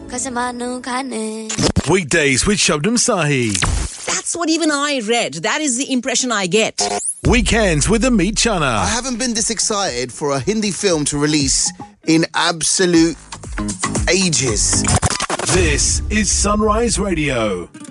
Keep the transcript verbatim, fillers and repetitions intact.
Weekdays with Shabnam Sahi. That's what even I read. That is the impression I get. Weekends with Amit Chana. I haven't been this excited for a Hindi film to release in absolute ages. This is Sunrise Radio.